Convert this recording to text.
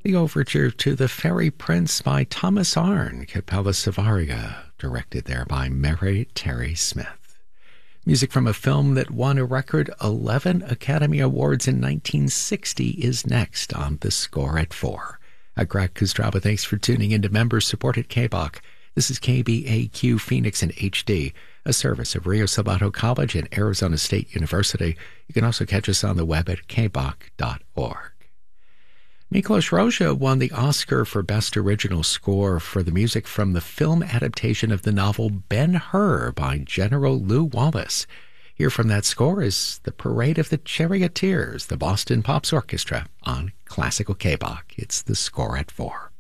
The overture to The Fairy Prince by Thomas Arne, Capella Savaria, directed there by Mary Terry Smith. Music from a film that won a record 11 Academy Awards in 1960 is next on The Score at 4. I'm Greg Kostraba. Thanks for tuning in to member-supported KBOC. This is KBAQ Phoenix in HD, a service of Rio Salado College and Arizona State University. You can also catch us on the web at kboc.org. Miklos Rozsa won the Oscar for Best Original Score for the music from the film adaptation of the novel Ben-Hur by General Lew Wallace. Here from that score is The Parade of the Charioteers, the Boston Pops Orchestra on Classical KBOC. It's The Score at 4.